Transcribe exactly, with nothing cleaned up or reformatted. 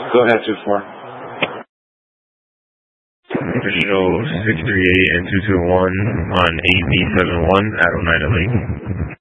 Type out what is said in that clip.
Go ahead, two four. Show six three eight and two two one on A V seven one at Oneida Lake.